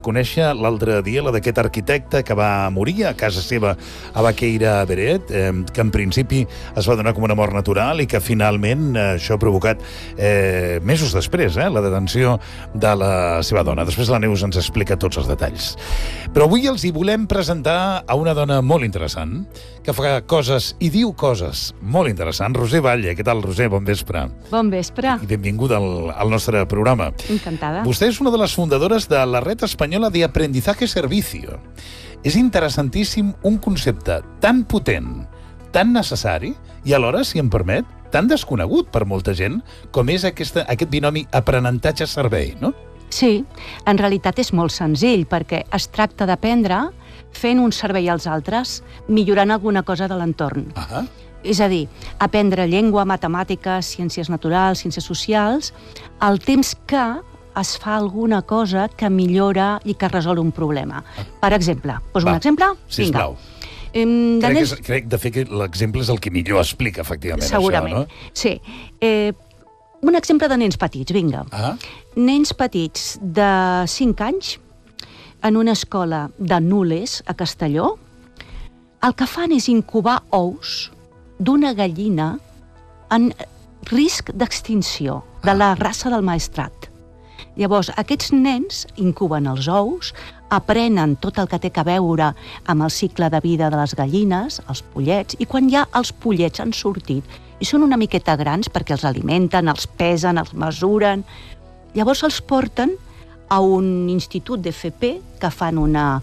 Conèixer l'altre dia la d'aquest arquitecte que va morir a casa seva a Baqueira Beret, que en principi es va donar com una mort natural i que finalment això ha provocat mesos després la detenció de la seva dona. Després la Neus ens explica tots els detalls. Però avui els hi volem presentar a una dona molt interessant que fa coses i diu coses molt interessants. Roser Batlle. Què tal, Roser? Bon vespre. Bon vespre. I benvinguda al nostre programa. Encantada. Vostè és una de les fundadores de la Red Espanyola de Aprendizaje Servicio. És interessantíssim un concepte tan potent, tan necessari i alhora, si em permet, tan desconegut per molta gent com és aquest binomi aprenentatge-servei, no? Sí, en realitat és molt senzill perquè es tracta d'aprendre fent un servei als altres, millorant alguna cosa de l'entorn. És a dir, aprendre llengua, matemàtiques, ciències naturals, ciències socials, al temps que es fa alguna cosa que millora i que resol un problema. Per exemple, poso un exemple? Sisplau. Crec, de fet, que l'exemple és el que millor explica, efectivament, segurament. Això, no? Sí. Un exemple de nens petits, vinga. Nens petits de 5 anys en una escola de Nules, a Castelló, el que fan és incubar ous d'una gallina en risc d'extinció, de la raça del Maestrat. Llavors, aquests nens incuben els ous, aprenen tot el que té a veure amb el cicle de vida de les gallines, els pollets, i quan ja els pollets han sortit i són una miqueta grans perquè els alimenten, els pesen, els mesuren, llavors els porten a un institut d'FP que fan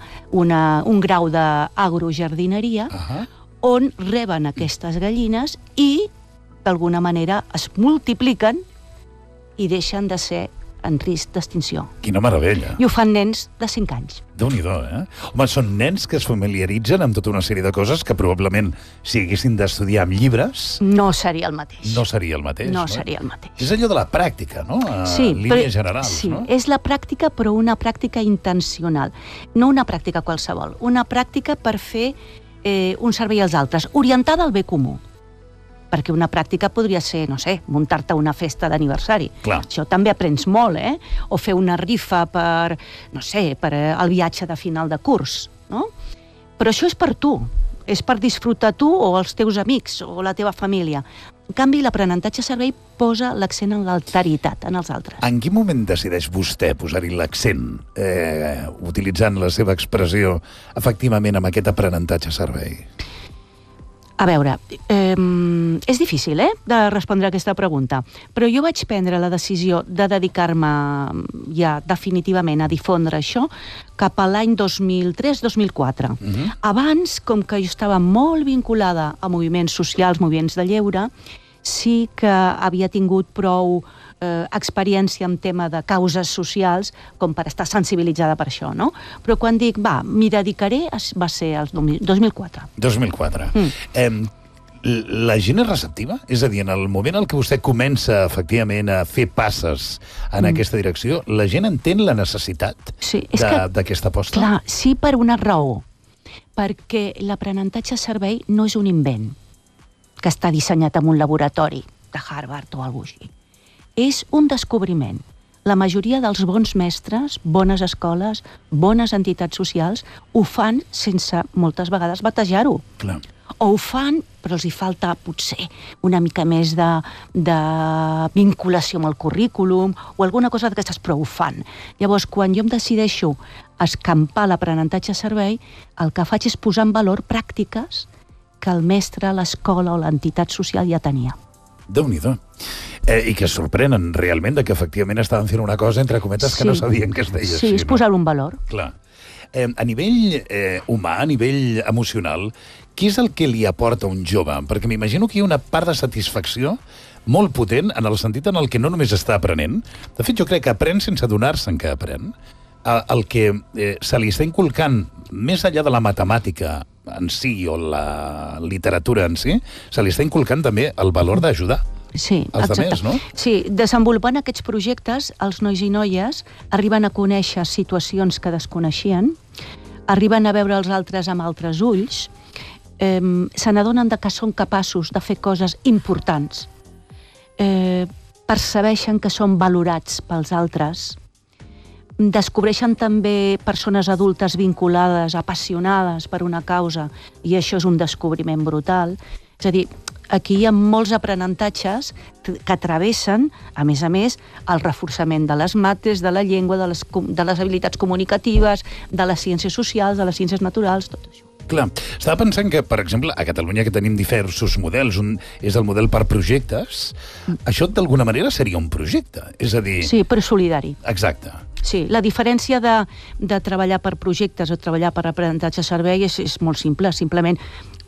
un grau d'agrojardineria on reben aquestes gallines i, d'alguna manera, es multipliquen i deixen de ser en risc d'extinció. Quina meravella. I ho fan nens de 5 anys. Déu-n'hi-do, Home, són nens que es familiaritzen amb tota una sèrie de coses que probablement, si haguessin d'estudiar amb llibres... No seria el mateix. No seria el mateix, no? No seria el mateix. És allò de la pràctica, no? Sí, línies generals, sí, no? És la pràctica, però una pràctica intencional. No una pràctica qualsevol. Una pràctica per fer un servei als altres, orientada al bé comú. Perquè una pràctica podria ser, no sé, muntar-te una festa d'aniversari. Això també aprens molt, O fer una rifa per, no sé, per el viatge de final de curs, no? Però això és per tu, és per disfrutar tu o els teus amics o la teva família. En canvi, l'aprenentatge-servei posa l'accent en l'alteritat, en els altres. En quin moment decideix vostè posar-hi l'accent, utilitzant la seva expressió, efectivament, amb aquest aprenentatge-servei? A veure, és difícil, de respondre a aquesta pregunta, però jo vaig prendre la decisió de dedicar-me ja definitivament a difondre això cap a l'any 2003-2004. Abans, com que jo estava molt vinculada a moviments socials, moviments de lleure, sí que havia tingut prou experiència en tema de causes socials com per estar sensibilitzada per això, no? Però quan dic, m'hi dedicaré, va ser el 2004. 2004. La gent és receptiva? És a dir, en el moment en què vostè comença, efectivament, a fer passes en aquesta direcció, la gent entén la necessitat d'aquesta aposta? Clar, sí, per una raó. Perquè l'aprenentatge-servei no és un invent que està dissenyat en un laboratori de Harvard o alguna cosa així. És un descobriment. La majoria dels bons mestres, bones escoles, bones entitats socials, ho fan sense, moltes vegades, batejar-ho. O ho fan, però els hi falta, potser, una mica més de vinculació amb el currículum o alguna cosa d'aquestes, però ho fan. Llavors, quan jo em decideixo escampar l'aprenentatge-servei, el que faig és posar en valor pràctiques que el mestre, l'escola o l'entitat social ja tenia. Déu-n'hi-do. I que sorprenen realment que efectivament estaven fent una cosa, entre cometes, que no sabien que es deia així. Sí, és posar-ho en valor. Clar. A nivell humà, a nivell emocional, què és el que li aporta un jove? Perquè m'imagino que hi ha una part de satisfacció molt potent en el sentit en el que no només està aprenent. De fet, jo crec que aprèn sense adonar-se'n que aprèn. El que se li està inculcant, més enllà de la matemàtica en si o la literatura en si, se li està inculcant també el valor d'ajudar. Sí, els altres, no? Sí, desenvolupant aquests projectes, els nois i noies arriben a conèixer situacions que desconeixien, arriben a veure els altres amb altres ulls, se n'adonen que són capaços de fer coses importants, percebeixen que són valorats pels altres, descobreixen també persones adultes vinculades, apassionades per una causa, i això és un descobriment brutal. És a dir, aquí hi ha molts aprenentatges que travessen, a més, el reforçament de les mates, de la llengua, de les habilitats comunicatives, de les ciències socials, de les ciències naturals, tot això. Clar, estava pensant que, per exemple, a Catalunya que tenim diversos models, un és el model per projectes, això d'alguna manera seria un projecte, és a dir... Sí, però solidari. Exacte. Sí, la diferència de treballar per projectes o treballar per aprenentatge-servei és molt simple. Simplement,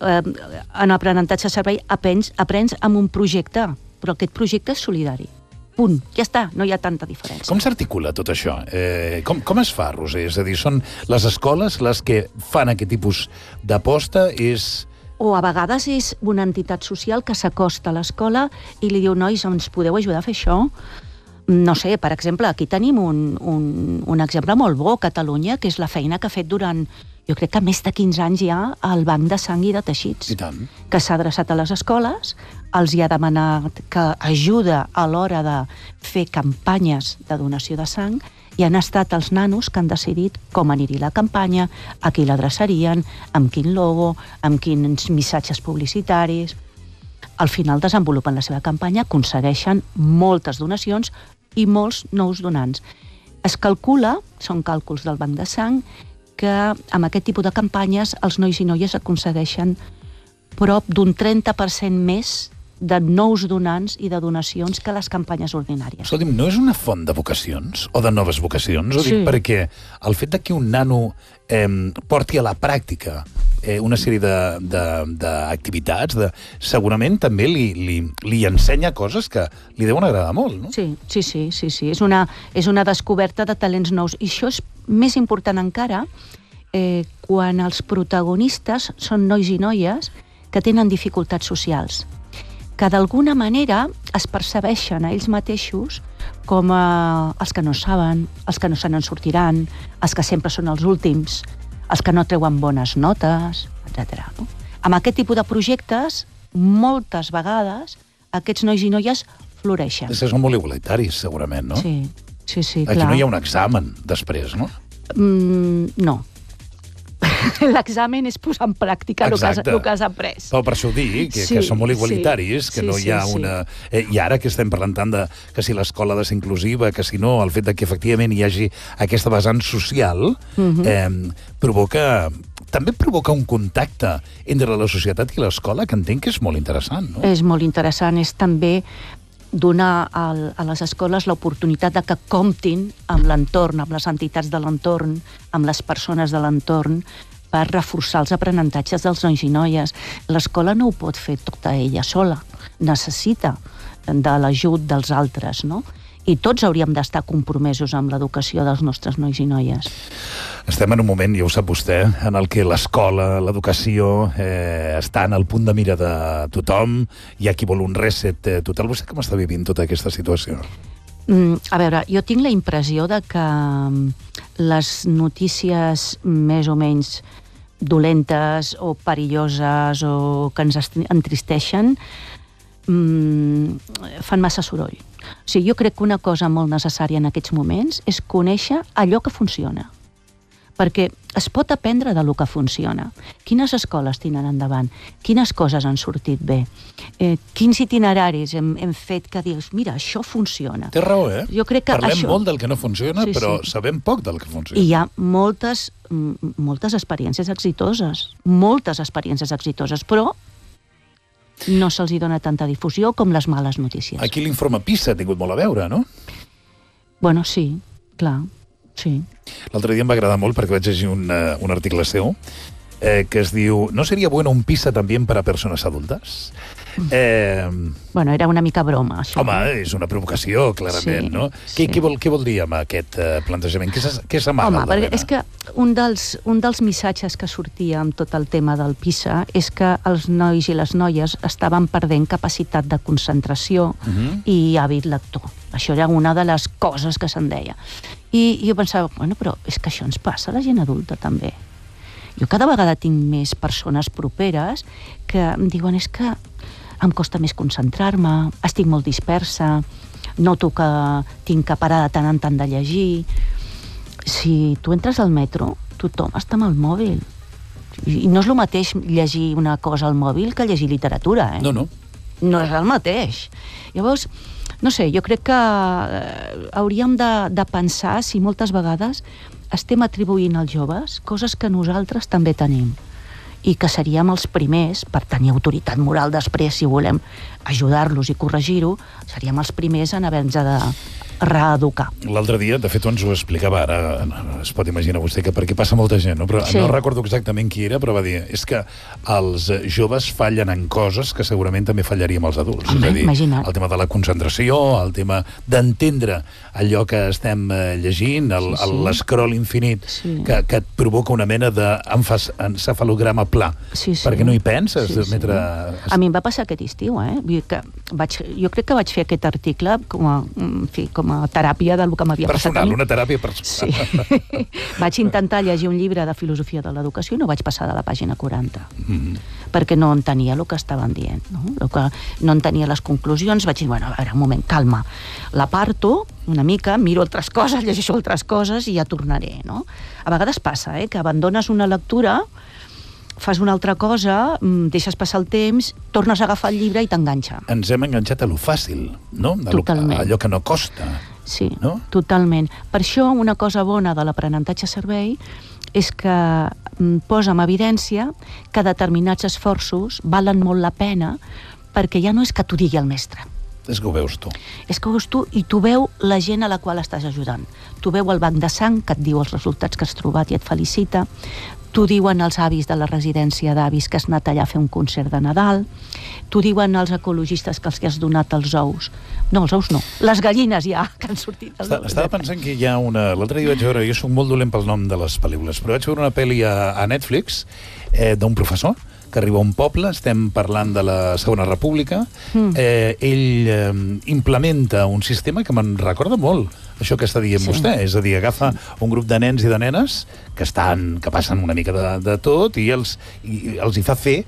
en aprenentatge-servei aprens amb un projecte, però aquest projecte és solidari. Punt. Ja està, no hi ha tanta diferència. Com s'articula tot això? Com es fa, Roser? És a dir, són les escoles les que fan aquest tipus d'aposta? O a vegades és una entitat social que s'acosta a l'escola i li diu, nois, ens podeu ajudar a fer això? No sé, per exemple, aquí tenim un exemple molt bo a Catalunya, que és la feina que ha fet durant, jo crec que més de 15 anys ja, el Banc de Sang i de Teixits. I tant. Que s'ha adreçat a les escoles, els hi ha demanat que ajuda a l'hora de fer campanyes de donació de sang, i han estat els nanos que han decidit com aniria la campanya, a qui l'adreçarien, amb quin logo, amb quins missatges publicitaris. Al final desenvolupen la seva campanya, aconsegueixen moltes donacions i molts nous donants. Es calcula, són càlculs del Banc de Sang, que amb aquest tipus de campanyes els nois i noies aconsegueixen prop d'un 30% més de nous donants i de donacions que les campanyes ordinàries. Escolti'm, no és una font de vocacions o de noves vocacions? Ho dic perquè el fet que un nano porti a la pràctica una sèrie d'activitats, segurament també li ensenya coses que li deuen agradar molt, no? Sí. És una descoberta de talents nous. I això és més important encara quan els protagonistes són nois i noies que tenen dificultats socials, que d'alguna manera es percebeixen a ells mateixos com els que no saben, els que no se n'en sortiran, els que sempre són els últims, els que no treuen bones notes, etc. Amb aquest tipus de projectes, moltes vegades, aquests nois i noies floreixen. Són molt igualitaris, segurament, no? Sí, clar. Aquí no hi ha un examen després, no? No. L'examen és posar en pràctica el que has après. Però per això dic que són molt igualitaris, que no hi ha una... I ara que estem parlant tant de que si l'escola ha de ser inclusiva, que si no, el fet que efectivament hi hagi aquesta vessant social, també provoca un contacte entre la societat i l'escola, que entenc que és molt interessant, no? És molt interessant, és també donar a les escoles l'oportunitat de que comptin amb l'entorn, amb les entitats de l'entorn, amb les persones de l'entorn, per reforçar els aprenentatges dels nois i noies. L'escola no ho pot fer tota ella sola, necessita de l'ajut dels altres, no? I tots hauríem d'estar compromesos amb l'educació dels nostres nois i noies. Estem en un moment, ja ho sap vostè, en el que l'escola, l'educació, estan al punt de mira de tothom. Hi ha qui vol un reset total. Vostè com està vivint tota aquesta situació? A veure, jo tinc la impressió de que les notícies més o menys dolentes o perilloses o que ens entristeixen fan massa soroll. O sigui, jo crec que una cosa molt necessària en aquests moments és conèixer allò que funciona. Perquè es pot aprendre de lo que funciona. Quines escoles tenen endavant? Quines coses han sortit bé? Quins itineraris hem fet que dius, mira, això funciona. Té raó, Jo crec que parlem molt del que no funciona, però sabem poc del que funciona. I hi ha moltes experiències exitoses, però no se'ls dona tanta difusió com les males notícies. Aquí l'informe PISA ha tingut molt a veure, no? Bueno, sí, clar, sí. L'altre dia em va agradar molt perquè vaig llegir un article seu que es diu ¿No sería bueno un PISA también para personas adultas? Bueno, era una mica broma, això. Home, és una provocació, clarament, no? Què vol dir amb aquest plantejament? Què s'amaga? Home, perquè és que un dels missatges que sortia amb tot el tema del PISA és que els nois i les noies estaven perdent capacitat de concentració i hàbit lector. Això era una de les coses que se'n deia. I jo pensava, bueno, però és que això ens passa a la gent adulta, també. Jo cada vegada tinc més persones properes que em diuen és que em costa més concentrar-me, estic molt dispersa, noto que tinc que parar de tant en tant de llegir. si tu entres al metro, tothom està amb el mòbil. I no és el mateix llegir una cosa al mòbil que llegir literatura, No. No és el mateix. Llavors, no sé, jo crec que hauríem de pensar si moltes vegades estem atribuint als joves coses que nosaltres també tenim i que seríem els primers, per tenir autoritat moral després, si volem ajudar-los i corregir-ho, seríem els primers en haver-nos de reeducar. L'altre dia, de fet, ens ho explicava, ara es pot imaginar vostè que perquè passa molta gent, no? Però Sí. no recordo exactament qui era, però va dir, és que els joves fallen en coses que segurament també fallaríem els adults. Home, és a dir, imagina't. el tema de la concentració, el tema d'entendre allò que estem llegint, Sí. l'escroll infinit, Sí. que et provoca una mena d'encefalograma pla, Sí. perquè no hi penses Sí. mentre... A mi em va passar aquest estiu, Vull dir que jo crec que vaig fer aquest article com a teràpia del que m'havia passat a Personal, mi. una teràpia personal. Sí. Vaig intentar llegir un llibre de filosofia de l'educació i no vaig passar de la pàgina 40. Perquè no entenia el que estaven dient, no entenia les conclusions. Vaig dir, bueno, a veure, un moment, calma. L'aparto una mica, miro altres coses, llegeixo altres coses i ja tornaré, no? A vegades passa, que abandones una lectura, fas una altra cosa, deixes passar el temps, tornes a agafar el llibre i t'enganxa. Ens hem enganxat a lo fàcil, no? Totalment. Allò que no costa. Sí, no? Totalment. Per això una cosa bona de l'aprenentatge servei és que posa en evidència que determinats esforços valen molt la pena perquè ja no és que t'ho digui el mestre. És que ho veus tu. És que ho veus tu i t'ho veu la gent a la qual estàs ajudant. T'ho veu el banc de sang, que et diu els resultats que has trobat i et felicita. T'ho diuen els avis de la residència d'avis que has anat allà a fer un concert de Nadal. T'ho diuen els ecologistes que els que has donat els ous. No, els ous no. Les gallines ja, que han sortit. Estava pensant que hi ha una... L'altre dia vaig veure... Jo soc molt dolent pel nom de les pel·lícules, però vaig veure una pel·li a Netflix d'un professor que arriba a un poble, estem parlant de la Segona República, ell implementa un sistema que me'n recorda molt això que està dient vostè, és a dir, agafa un grup de nens i de nenes que passen una mica de tot i els hi fa fer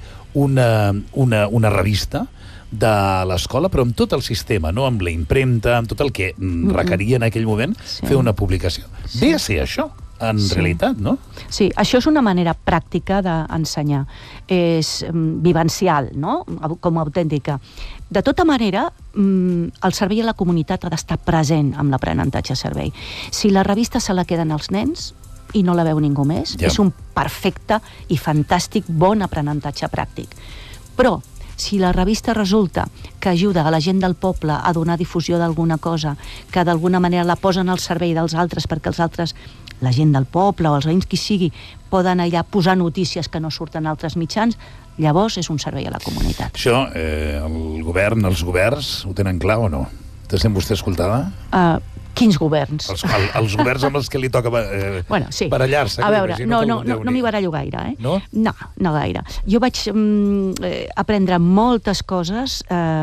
una revista de l'escola, però amb tot el sistema, no? Amb la impremta, amb tot el que requeria en aquell moment fer una publicació. Ve a ser això, en realitat, no? Sí, això és una manera pràctica d'ensenyar. És vivencial, no? Com a autèntica. De tota manera, el servei a la comunitat ha d'estar present amb l'aprenentatge servei. Si la revista se la queden els nens i no la veu ningú més, és un perfecte i fantàstic bon aprenentatge pràctic. Però si la revista resulta que ajuda a la gent del poble a donar difusió d'alguna cosa, que d'alguna manera la posen al servei dels altres perquè els altres, la gent del poble o els veïns qui sigui, poden allà posar notícies que no surten a altres mitjans, llavors és un servei a la comunitat. Això, el govern, els governs, ho tenen clar o no? Te sent vostè escoltada? Quins governs? Els governs amb els que li toca barallar-se. A veure, no m'hi barallo gaire, No? No gaire. Jo vaig aprendre moltes coses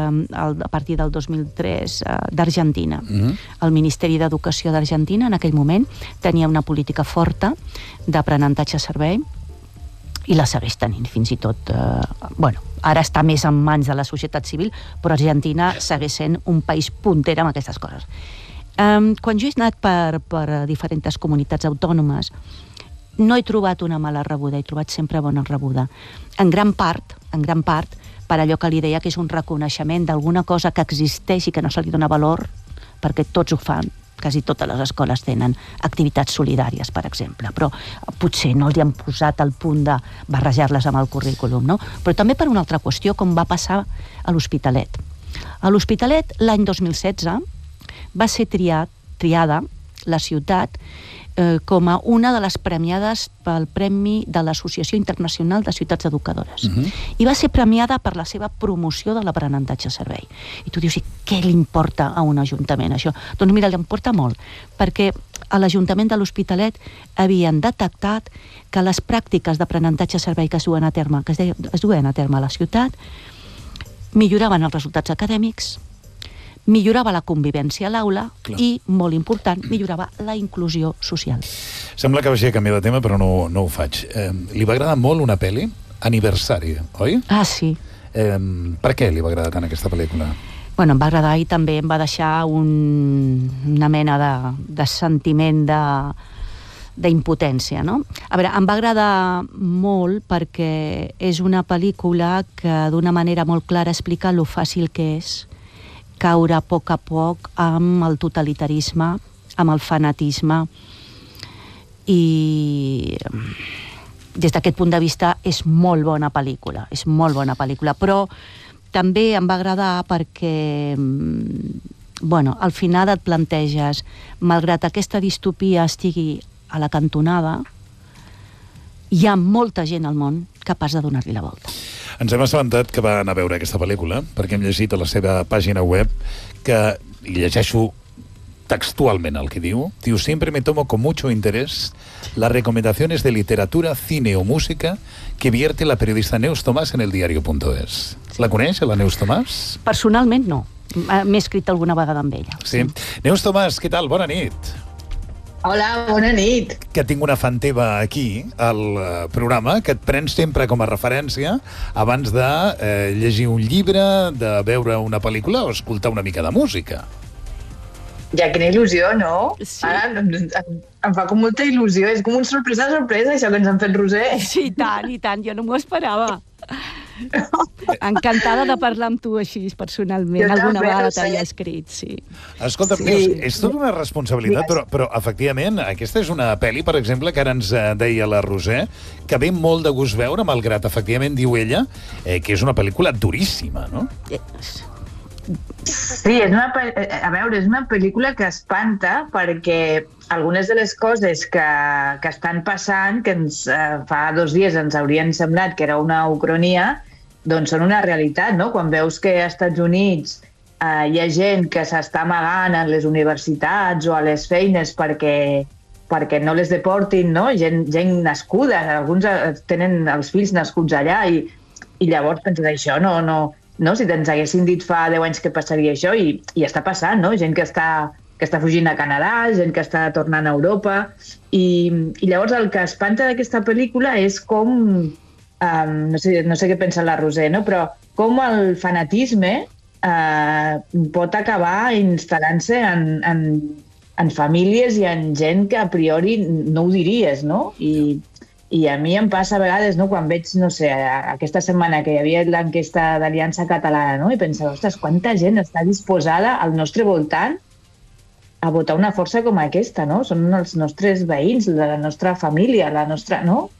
a partir del 2003 d'Argentina. El Ministeri d'Educació d'Argentina en aquell moment tenia una política forta d'aprenentatge servei i la segueix tenint fins i tot... ara està més en mans de la societat civil, però Argentina segueix sent un país punter amb aquestes coses. Quan jo he anat per diferents comunitats autònomes, no he trobat una mala rebuda, he trobat sempre bona rebuda. En gran part, per allò que li deia que és un reconeixement d'alguna cosa que existeix i que no se li dona valor, perquè tots ho fan, quasi totes les escoles tenen activitats solidàries, per exemple, però potser no li han posat al punt de barrejar-les amb el currículum, no? Però també per una altra qüestió, com va passar a l'Hospitalet. A l'Hospitalet, l'any 2016, va ser triada la ciutat com a una de les premiades pel Premi de l'Associació Internacional de Ciutats Educadores. I va ser premiada per la seva promoció de l'aprenentatge servei. I tu dius, què li importa a un ajuntament, això? Doncs mira, li importa molt, perquè a l'Ajuntament de l'Hospitalet havien detectat que les pràctiques d'aprenentatge servei que es duen a terme a la ciutat milloraven els resultats acadèmics, millorava la convivència a l'aula i, molt important, millorava la inclusió social. Sembla que vagi a canviar de tema, però no ho faig. Li va agradar molt una pel·li, Aniversari, oi? Ah, sí. Per què li va agradar tant aquesta pel·lícula? Bueno, em va agradar i també em va deixar una mena de sentiment d'impotència, no? A veure, em va agradar molt perquè és una pel·lícula que d'una manera molt clara explica lo fàcil que és caure a poc amb el totalitarisme, amb el fanatisme, i des d'aquest punt de vista és molt bona pel·lícula, però també em va agradar perquè al final et planteges, malgrat aquesta distopia estigui a la cantonada, hi ha molta gent al món capaç de donar-li la volta. Ens hem assabentat que va anar a veure aquesta pel·lícula, perquè hem llegit a la seva pàgina web que, i llegeixo textualment el que diu, siempre me tomo con mucho interés las recomendaciones de literatura, cine o música que vierte la periodista Neus Tomàs en el diario.es. La coneix, la Neus Tomàs? Personalment no. M'he escrit alguna vegada amb ella. Sí. Neus Tomàs, què tal? Bona nit. Hola, bona nit. Que tinc una fan teva aquí, al programa, que et prens sempre com a referència abans de llegir un llibre, de veure una pel·lícula o escoltar una mica de música. Ja, quina il·lusió, no? Sí. Ara em fa com molta il·lusió. És com un sorpresa, això que ens han fet, Roser. Sí, i tant, jo no m'ho esperava. Encantada de parlar amb tu així, personalment. Jo alguna també, vegada Roser. t'havia escrit, sí. Escolta, Sí. és tota una responsabilitat, però efectivament, aquesta és una pel·li, per exemple, que ara ens deia la Roser, que ve molt de gust veure, malgrat, efectivament, diu ella, que és una pel·lícula duríssima, no? Sí, és una pel·lícula que espanta perquè algunes de les coses que estan passant, que fa 2 dies ens haurien semblat que era una ucronia, doncs són una realitat, no? Quan veus que als Estats Units hi ha gent que s'està amagant a les universitats o a les feines perquè no les deportin, no? Gent nascuda, alguns tenen els fills nascuts allà i llavors penses, això no, si te'ns haguessin dit fa 10 anys que passaria això, i està passant, no? Gent que està fugint a Canadà, gent que està tornant a Europa, i llavors el que espanta d'aquesta pel·lícula és com, no sé què pensa la Roser, no? Però com el fanatisme pot acabar instal·lant-se en famílies i en gent que a priori no ho diries, no? I a mi em passa a vegades, no, quan veig, no sé, aquesta setmana que hi havia l'enquesta d'Aliança Catalana, no? I pensava, ostres, quanta gent està disposada al nostre voltant a votar una força com aquesta, no? Són els nostres veïns, la nostra família, la nostra, no?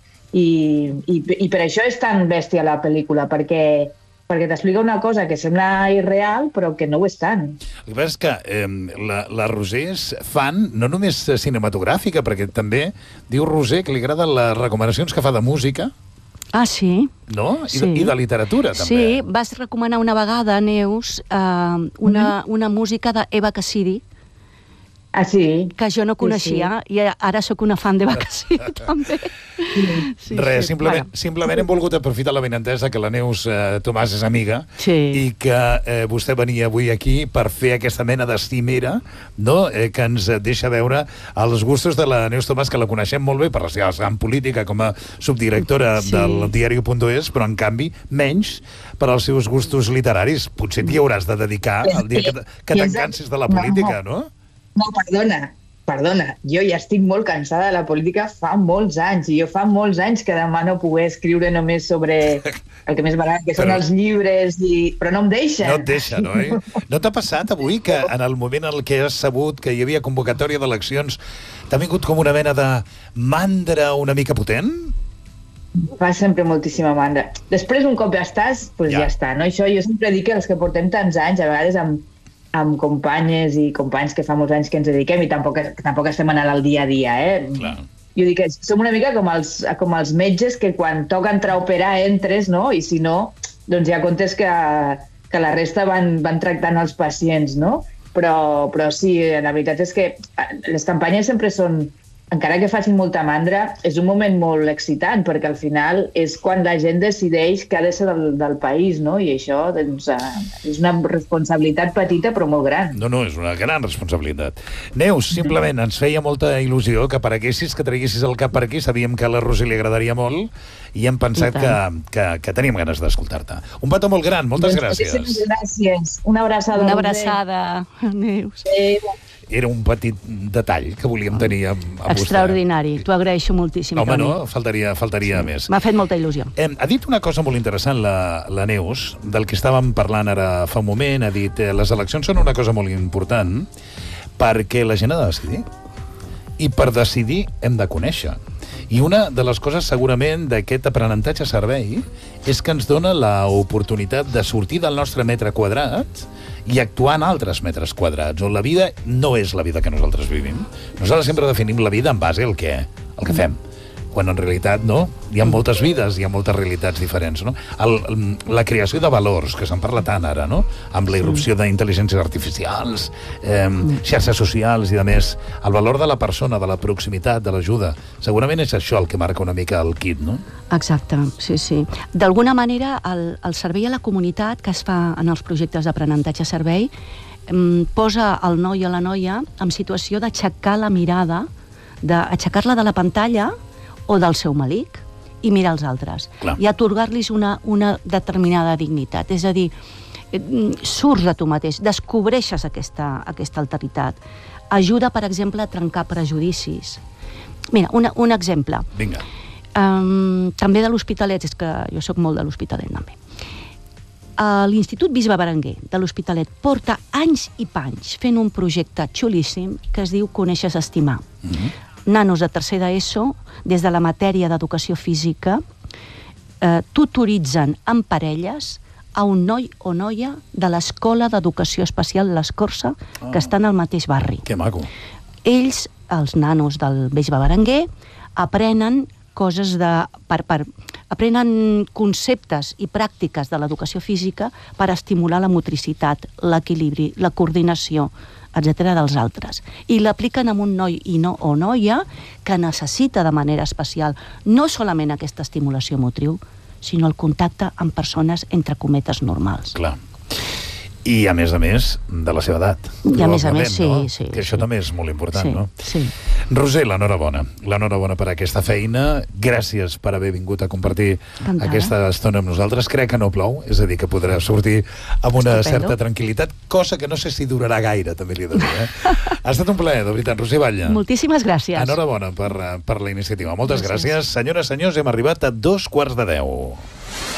I per això és tan bèstia la pel·lícula, perquè t'explica una cosa que sembla irreal, però que no ho és tant. El que passa és que la Roser és fan no només cinematogràfica, perquè també diu Roser que li agraden les recomanacions que fa de música. Ah, sí? No? I de literatura, també. Sí, vas recomanar una vegada, Neus, una música d'Eva Cassidy, Ah, sí? que jo no coneixia, i ara sóc una fan d'Eva Cassidy, també. Res, simplement hem volgut aprofitar la benentesa que la Neus Tomàs és amiga i que vostè venia avui aquí per fer aquesta mena de cimera, no? Que ens deixa veure els gustos de la Neus Tomàs, que la coneixem molt bé per la seva gran política com a subdirectora del diario.es, però en canvi menys per als seus gustos literaris. Potser t'hi hauràs de dedicar el dia que t'encansis de la política, no? No, perdona, jo ja estic molt cansada de la política fa molts anys, i jo fa molts anys que demano poder escriure només sobre el que més m'agrada, que són els llibres, però no em deixa. No et deixa, no? No t'ha passat avui que en el moment en el que has sabut que hi havia convocatòria d'eleccions t'ha vingut com una mena de mandra una mica potent? Fa sempre moltíssima mandra. Després, un cop ja estàs, doncs ja està, no? Això jo sempre dic que els que portem tants anys, a vegades amb companyes i companys que fa molts anys que ens dediquem, i tampoc estem anant al dia a dia, Clar. Jo dic que som una mica com els metges que quan toca entrar a operar entres, no? I si no, doncs ja comptes que la resta van tractant els pacients, no? Però sí, la veritat és que les campanyes sempre són, encara que facin molta mandra, és un moment molt excitant, perquè al final és quan la gent decideix que ha de ser del país, no? I això, doncs, és una responsabilitat petita però molt gran. No, és una gran responsabilitat. Neus, simplement ens feia molta il·lusió que apareguessis, que traguessis el cap per aquí. Sabíem que a la Roser li agradaria molt i hem pensat que teníem ganes d'escoltar-te. Un petó molt gran, moltes gràcies. Gràcies. Una abraçada. Una abraçada, Neus. era un petit detall que volíem tenir amb vostè. Extraordinari, t'ho agraeixo moltíssim, Home, Toni. no, faltaria més. M'ha fet molta il·lusió. Ha dit una cosa molt interessant la Neus, del que estàvem parlant ara fa un moment, ha dit les eleccions són una cosa molt important perquè la gent ha de decidir. I per decidir hem de conèixer. I una de les coses segurament d'aquest aprenentatge-servei és que ens dona l'oportunitat de sortir del nostre metre quadrat i actuar en altres metres quadrats, on la vida no és la vida que nosaltres vivim. Nosaltres sempre definim la vida en base al que fem, quan en realitat no, hi ha moltes vides, hi ha moltes realitats diferents. No? La creació de valors, que se'n parla tant ara, no? Amb la irrupció d'intel·ligències artificials, xarxes socials i, a més, el valor de la persona, de la proximitat, de l'ajuda. Segurament és això el que marca una mica el kit, no? Exacte, sí. D'alguna manera, el servei a la comunitat que es fa en els projectes d'aprenentatge-servei posa el noi o la noia en situació d'aixecar la mirada, d'aixecar-la de la pantalla o del seu melic i mirar els altres. Clar. I atorgar-los una determinada dignitat. És a dir, surts de tu mateix, descobreixes aquesta alteritat. Ajuda, per exemple, a trencar prejudicis. Mira, un exemple. Vinga. També de l'Hospitalet, és que jo sóc molt de l'Hospitalet, també. L'Institut Bisbe Berenguer de l'Hospitalet porta anys i panys fent un projecte xulíssim que es diu Coneixes Estimar. Nanos de tercer d'ESO, des de la matèria d'educació física, tutoritzen en parelles a un noi o noia de l'Escola d'Educació Especial l'Escorça, que estan al mateix barri. Que maco. Ells, els nanos del Bisbe Berenguer, aprenen coses aprenen conceptes i pràctiques de l'educació física per estimular la motricitat, l'equilibri, la coordinació, etc. dels altres. I l'apliquen amb un noi o noia que necessita de manera especial no solament aquesta estimulació motriu, sinó el contacte amb persones, entre cometes, normals. Clar. I, a més, de la seva edat. I, a més, sí, no? sí. Que això també és molt important, sí, no? Sí. Roser, l'enhorabona. L'enhorabona per aquesta feina. Gràcies per haver vingut a compartir aquesta estona amb nosaltres. Crec que no plou, és a dir, que podrà sortir amb una certa tranquil·litat, cosa que no sé si durarà gaire, també li he de dir. Ha estat un plaer, de veritat. Roser Batlle. Moltíssimes gràcies. Enhorabona per la iniciativa. Moltes gràcies. Senyores, senyors, hem arribat a 2:15.